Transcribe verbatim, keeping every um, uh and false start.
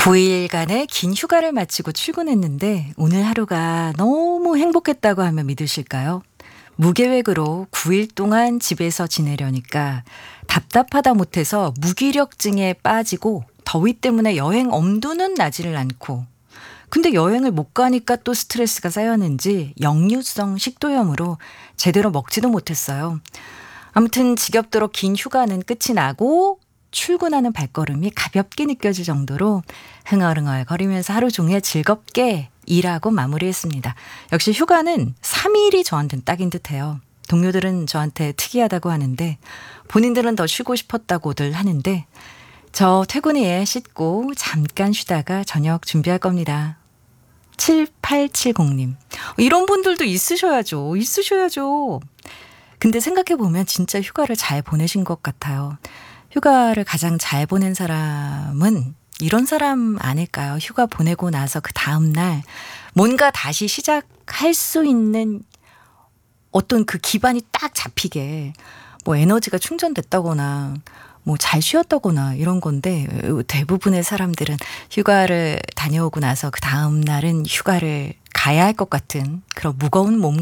구 일간의 긴 휴가를 마치고 출근했는데 오늘 하루가 너무 행복했다고 하면 믿으실까요? 무계획으로 구 일 동안 집에서 지내려니까 답답하다 못해서 무기력증에 빠지고 더위 때문에 여행 엄두는 나지를 않고, 근데 여행을 못 가니까 또 스트레스가 쌓였는지 역류성 식도염으로 제대로 먹지도 못했어요. 아무튼 지겹도록 긴 휴가는 끝이 나고 출근하는 발걸음이 가볍게 느껴질 정도로 흥얼흥얼 거리면서 하루 종일 즐겁게 일하고 마무리했습니다. 역시 휴가는 삼 일이 저한테는 딱인 듯해요. 동료들은 저한테 특이하다고 하는데 본인들은 더 쉬고 싶었다고들 하는데 저 퇴근 후에 씻고 잠깐 쉬다가 저녁 준비할 겁니다. 칠팔칠공님. 이런 분들도 있으셔야죠. 있으셔야죠. 근데 생각해보면 진짜 휴가를 잘 보내신 것 같아요. 휴가를 가장 잘 보낸 사람은 이런 사람 아닐까요? 휴가 보내고 나서 그 다음날 뭔가 다시 시작할 수 있는 어떤 그 기반이 딱 잡히게, 뭐 에너지가 충전됐다거나 뭐 잘 쉬었다거나 이런 건데, 대부분의 사람들은 휴가를 다녀오고 나서 그 다음날은 휴가를 가야 할 것 같은 그런 무거운 몸